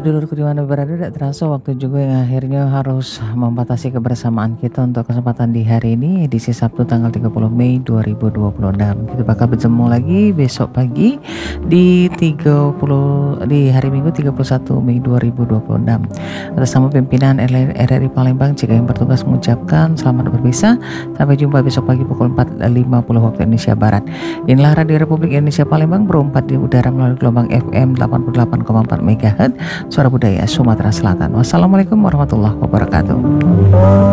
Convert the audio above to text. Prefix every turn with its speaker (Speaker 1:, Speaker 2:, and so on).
Speaker 1: Dulurku di mana berada, tidak terasa waktu juga yang akhirnya harus membatasi kebersamaan kita untuk kesempatan di hari ini, edisi Sabtu tanggal 30 Mei 2026. Kita bakal bertemu lagi besok pagi di hari Minggu 31 Mei 2026. Atas nama pimpinan RRI Palembang, jika yang bertugas mengucapkan selamat berpisah. Sampai jumpa besok pagi pukul 4.50 waktu Indonesia Barat. Inilah Radio Republik Indonesia Palembang, berempat di udara melalui gelombang FM 88,4 MHz, Suara Budaya Sumatera Selatan. Wassalamualaikum warahmatullahi wabarakatuh.